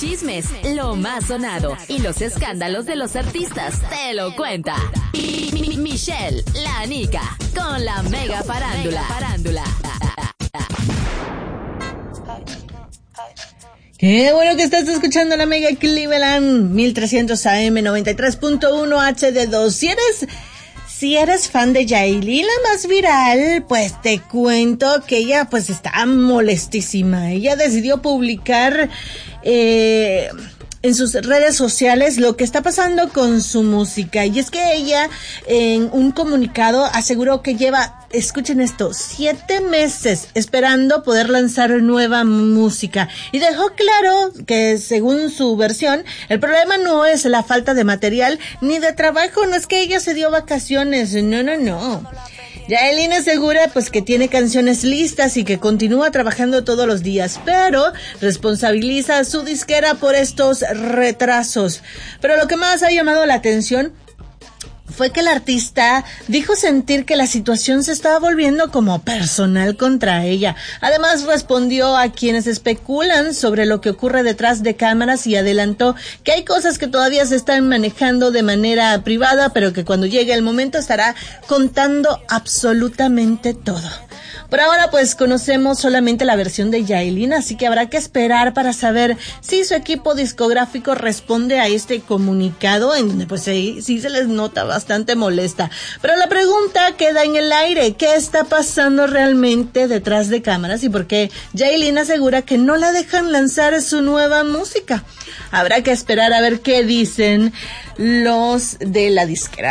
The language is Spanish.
chismes, lo más sonado y los escándalos de los artistas te lo cuenta Michelle, la Nica, con la Mega Farándula. Qué bueno que estás escuchando la Mega Cleveland 1300 AM 93.1 HD2. Si eres fan de Yailin, la más viral, pues te cuento que ella pues está molestísima. Ella decidió publicar en sus redes sociales lo que está pasando con su música. Y es que ella en un comunicado aseguró que lleva, escuchen esto, 7 meses esperando poder lanzar nueva música. Y dejó claro que según su versión, el problema no es la falta de material ni de trabajo, no es que ella se dio vacaciones, no. Yailin asegura pues que tiene canciones listas y que continúa trabajando todos los días, pero responsabiliza a su disquera por estos retrasos. Pero lo que más ha llamado la atención fue que el artista dijo sentir que la situación se estaba volviendo como personal contra ella. Además respondió a quienes especulan sobre lo que ocurre detrás de cámaras y adelantó que hay cosas que todavía se están manejando de manera privada, pero que cuando llegue el momento estará contando absolutamente todo. Por ahora pues conocemos solamente la versión de Yailin, así que habrá que esperar para saber si su equipo discográfico responde a este comunicado, en donde pues sí se les nota bastante molesta. Pero la pregunta queda en el aire: ¿qué está pasando realmente detrás de cámaras y por qué Yailin asegura que no la dejan lanzar su nueva música? Habrá que esperar a ver qué dicen los de la disquera.